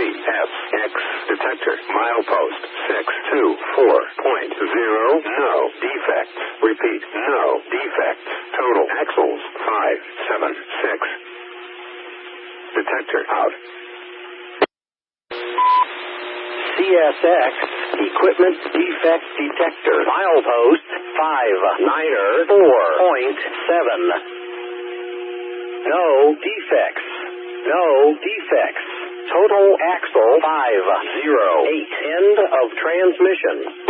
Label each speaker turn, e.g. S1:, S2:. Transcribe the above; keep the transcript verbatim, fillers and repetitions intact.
S1: F X detector milepost six two four point zero. No defects. Repeat, no defects. Total axles five seven six. Detector out.
S2: C S X equipment defect detector milepost five niner four point seven. No defects. No defects. Total axle five zero eight. End of transmission.